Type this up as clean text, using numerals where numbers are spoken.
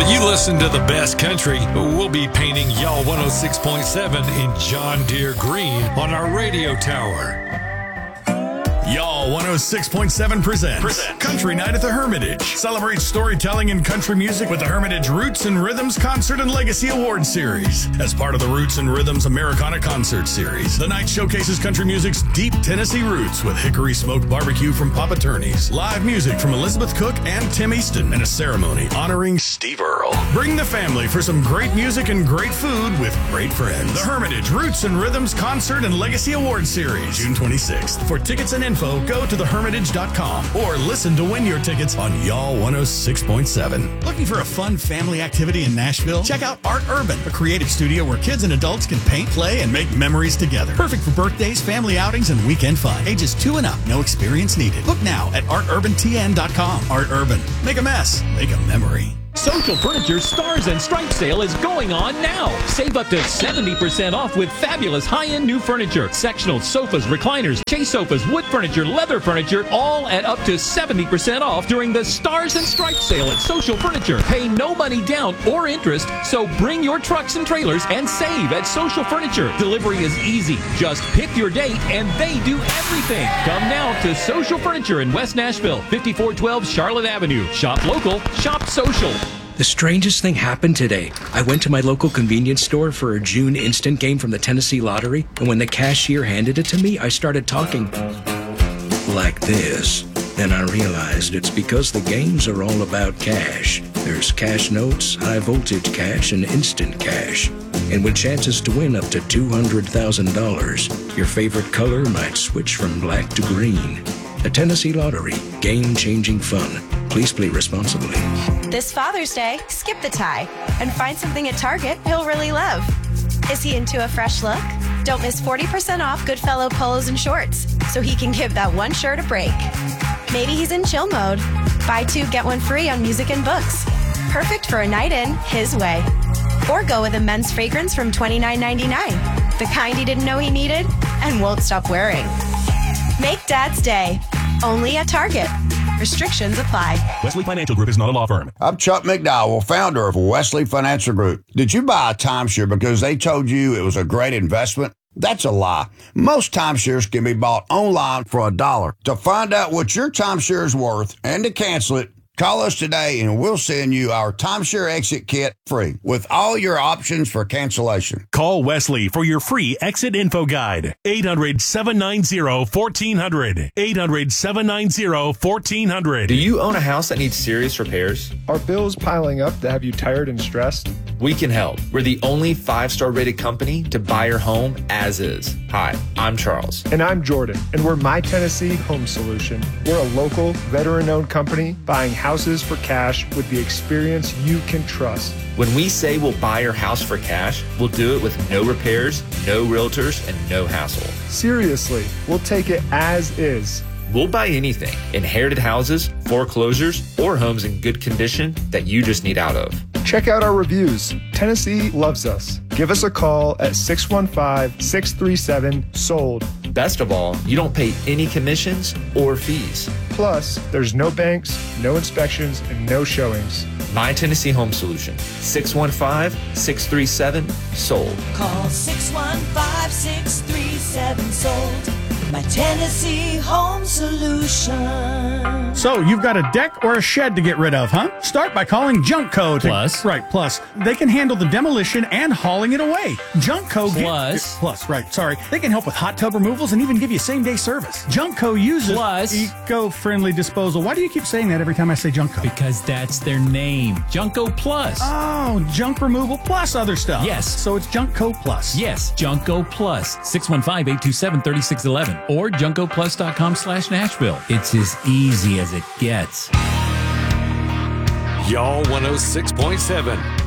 While you listen to the best country, we'll be painting Y'all 106.7 in John Deere green on our radio tower. Y'all 106.7 presents Country Night at the Hermitage. Celebrate storytelling and country music with the Hermitage Roots and Rhythms Concert and Legacy Award Series. As part of the Roots and Rhythms Americana Concert Series, the night showcases country music's deep Tennessee roots with hickory smoked barbecue from Papa Turney's, live music from Elizabeth Cook and Tim Easton, and a ceremony honoring Steve Earle. Bring the family for some great music and great food with great friends. The Hermitage Roots and Rhythms Concert and Legacy Award Series, June 26th. For tickets and info, go to thehermitage.com or listen to win your tickets on Y'all 106.7. Looking for a fun family activity in Nashville? Check out Art Urban, a creative studio where kids and adults can paint, play, and make memories together. Perfect for birthdays, family outings, and weekend fun. Ages 2 and up, no experience needed. Book now at arturbantn.com. Art Urban. Make a mess. Make a memory. Social Furniture's Stars and Stripes sale is going on now. Save up to 70% off with fabulous high-end new furniture. Sectional sofas, recliners, chase sofas, wood furniture, leather furniture, all at up to 70% off during the Stars and Stripes sale at Social Furniture. Pay no money down or interest, so bring your trucks and trailers and save at Social Furniture. Delivery is easy. Just pick your date and they do everything. Come now to Social Furniture in West Nashville, 5412 Charlotte Avenue. Shop local, shop social. The strangest thing happened today. I went to my local convenience store for a June instant game from the Tennessee Lottery, and when the cashier handed it to me, I started talking like this. Then I realized it's because the games are all about cash. There's cash notes, high voltage cash, and instant cash. And with chances to win up to $200,000, your favorite color might switch from black to green. The Tennessee Lottery, game-changing fun. Please play responsibly. This Father's Day, skip the tie and find something at Target he'll really love. Is he into a fresh look? Don't miss 40% off Goodfellow polos and shorts so he can give that one shirt a break. Maybe he's in chill mode. Buy 2, get 1 free on music and books. Perfect for a night in his way. Or go with a men's fragrance from $29.99. The kind he didn't know he needed and won't stop wearing. Make Dad's Day. Only at Target. Restrictions apply. Wesley Financial Group is not a law firm. I'm Chuck McDowell, founder of Wesley Financial Group. Did you buy a timeshare because they told you it was a great investment? That's a lie. Most timeshares can be bought online for $1. To find out what your timeshare is worth and to cancel it, call us today and we'll send you our timeshare exit kit free with all your options for cancellation. Call Wesley for your free exit info guide. 800-790-1400. 800-790-1400. Do you own a house that needs serious repairs? Are bills piling up that have you tired and stressed? We can help. We're the only 5-star rated company to buy your home as is. Hi, I'm Charles. And I'm Jordan. And we're My Tennessee Home Solution. We're a local, veteran-owned company buying houses for cash with the experience you can trust. When we say we'll buy your house for cash, we'll do it with no repairs, no realtors, and no hassle. Seriously, we'll take it as is. We'll buy anything, inherited houses, foreclosures, or homes in good condition that you just need out of. Check out our reviews. Tennessee loves us. Give us a call at 615-637-SOLD. Best of all, you don't pay any commissions or fees. Plus, there's no banks, no inspections, and no showings. My Tennessee Home Solution, 615-637-SOLD. Call 615-637-SOLD. My Tennessee Home Solution. So, you've got a deck or a shed to get rid of, huh? Start by calling Junkco. Plus. They can handle the demolition and hauling it away. Junkco. Sorry. They can help with hot tub removals and even give you same-day service. Junkco uses eco-friendly disposal. Why do you keep saying that every time I say Junkco? Because that's their name. Junkco Plus. Oh, junk removal plus other stuff. Yes. So it's Junkco Plus. Yes, Junkco Plus. 615-827-3611 or juncoplus.com/Nashville. It's as easy as it gets. Y'all 106.7.